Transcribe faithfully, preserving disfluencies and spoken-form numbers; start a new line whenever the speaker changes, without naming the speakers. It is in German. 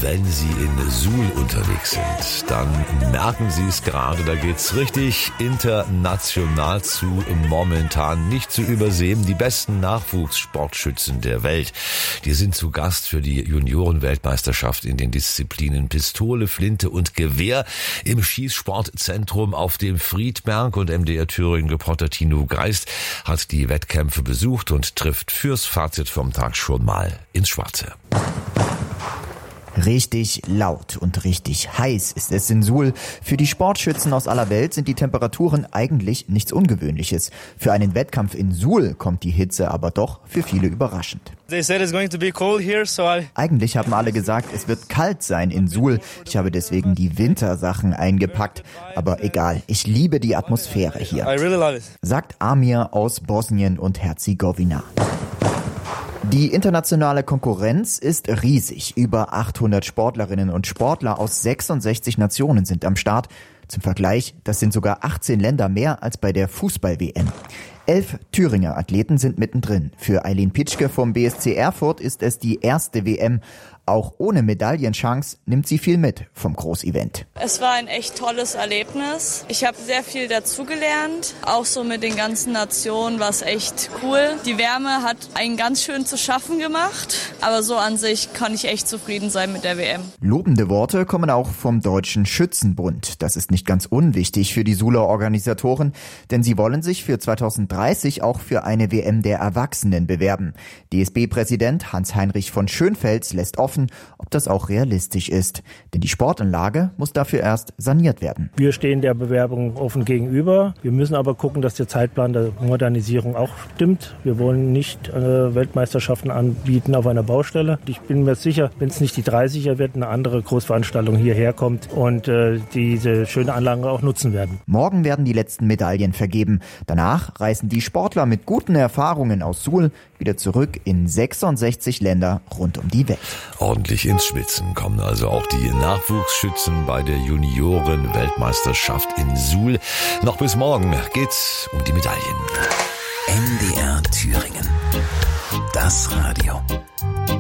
Wenn Sie in Suhl unterwegs sind, dann merken Sie es gerade, da geht's richtig international zu, momentan nicht zu übersehen. Die besten Nachwuchssportschützen der Welt, die sind zu Gast für die Juniorenweltmeisterschaft in den Disziplinen Pistole, Flinte und Gewehr im Schießsportzentrum auf dem Friedberg. Und M D R Thüringen-Reporter Tino Greist hat die Wettkämpfe besucht und trifft fürs Fazit vom Tag schon mal ins Schwarze.
Richtig laut und richtig heiß ist es in Suhl. Für die Sportschützen aus aller Welt sind die Temperaturen eigentlich nichts Ungewöhnliches. Für einen Wettkampf in Suhl kommt die Hitze aber doch für viele überraschend.
They said it's going to be cold here, so I...
Eigentlich haben alle gesagt, es wird kalt sein in Suhl. Ich habe deswegen die Wintersachen eingepackt. Aber egal, ich liebe die Atmosphäre hier,
I really love it.
sagt Amir aus Bosnien und Herzegowina. Die internationale Konkurrenz ist riesig. Über achthundert Sportlerinnen und Sportler aus sechsundsechzig Nationen sind am Start. Zum Vergleich, das sind sogar achtzehn Länder mehr als bei der Fußball-W M. Elf Thüringer Athleten sind mittendrin. Für Eileen Pitschke vom B S C Erfurt ist es die erste W M. Auch ohne Medaillenchance nimmt sie viel mit vom Großevent.
Es war ein echt tolles Erlebnis. Ich habe sehr viel dazugelernt. Auch so mit den ganzen Nationen war es echt cool. Die Wärme hat einen ganz schön zu schaffen gemacht. Aber so an sich kann ich echt zufrieden sein mit der W M.
Lobende Worte kommen auch vom Deutschen Schützenbund. Das ist nicht ganz unwichtig für die Suhler Organisatoren, denn sie wollen sich für zweitausenddreißig auch für eine W M der Erwachsenen bewerben. D S B-Präsident Hans-Heinrich von Schönfels lässt offen, ob das auch realistisch ist. Denn die Sportanlage muss dafür erst saniert werden.
Wir stehen der Bewerbung offen gegenüber. Wir müssen aber gucken, dass der Zeitplan der Modernisierung auch stimmt. Wir wollen nicht äh, Weltmeisterschaften anbieten auf einer Baustelle. Ich bin mir sicher, wenn es nicht die dreißiger wird, eine andere Großveranstaltung hierher kommt und äh, diese schöne Anlage auch nutzen werden.
Morgen werden die letzten Medaillen vergeben. Danach reisen die Sportler mit guten Erfahrungen aus Suhl wieder zurück in sechsundsechzig Länder rund um die Welt.
Ordentlich ins Schwitzen kommen also auch die Nachwuchsschützen bei der Junioren-Weltmeisterschaft in Suhl. Noch bis morgen geht's um die Medaillen.
M D R Thüringen. Das Radio.